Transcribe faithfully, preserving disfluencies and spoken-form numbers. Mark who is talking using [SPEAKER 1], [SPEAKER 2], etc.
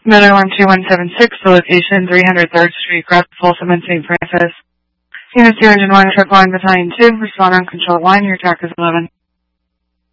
[SPEAKER 1] Miller one two one seven six, the location three hundred third Street, Grass, Folsom, and Saint Francis. Unit zero Engine one, Truck Line Battalion two, respond on control line, your track is eleven.